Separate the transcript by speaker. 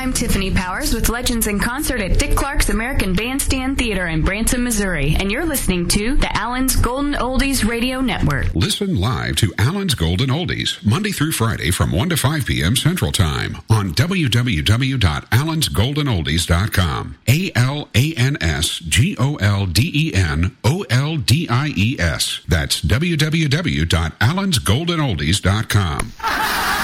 Speaker 1: I'm Tiffany Powers with Legends in Concert at Dick Clark's American Bandstand Theater in Branson, Missouri, and you're listening to the Allen's Golden Oldies Radio Network.
Speaker 2: Listen live to Allen's Golden Oldies, Monday through Friday from 1 to 5 p.m. Central Time on www.allensgoldenoldies.com. ALANSGOLDENOLDIES. That's www.allensgoldenoldies.com.